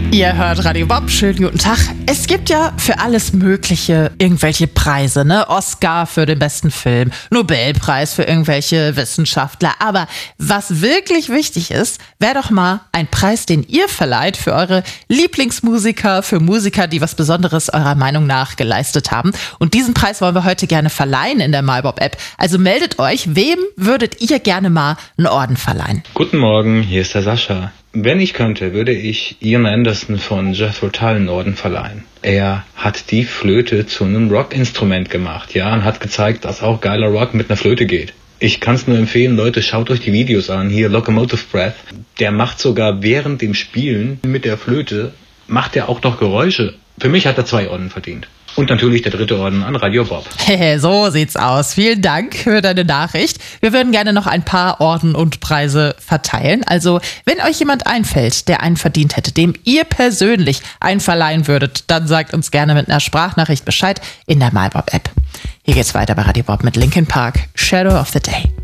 Ihr hört Radio Bob, schönen guten Tag. Es gibt ja für alles Mögliche irgendwelche Preise, ne? Oscar für den besten Film, Nobelpreis für irgendwelche Wissenschaftler. Aber was wirklich wichtig ist, wäre doch mal ein Preis, den ihr verleiht für eure Lieblingsmusiker, für Musiker, die was Besonderes eurer Meinung nach geleistet haben. Und diesen Preis wollen wir heute gerne verleihen in der MyBob-App. Also meldet euch, wem würdet ihr gerne mal einen Orden verleihen? Guten Morgen, hier ist der Sascha. Wenn ich könnte, würde ich Ian Anderson von Jethro Tull einen Orden verleihen. Er hat die Flöte zu einem Rockinstrument gemacht, ja, und hat gezeigt, dass auch geiler Rock mit einer Flöte geht. Ich kann es nur empfehlen, Leute, schaut euch die Videos an, hier Locomotive Breath. Der macht sogar während dem Spielen mit der Flöte, macht er auch noch Geräusche. Für mich hat er 2 Orden verdient. Und natürlich der 3. Orden an Radio Bob. So sieht's aus. Vielen Dank für deine Nachricht. Wir würden gerne noch ein paar Orden und Preise verteilen. Also, wenn euch jemand einfällt, der einen verdient hätte, dem ihr persönlich einen verleihen würdet, dann sagt uns gerne mit einer Sprachnachricht Bescheid in der MyBob-App. Hier geht's weiter bei Radio Bob mit Linkin Park, Shadow of the Day.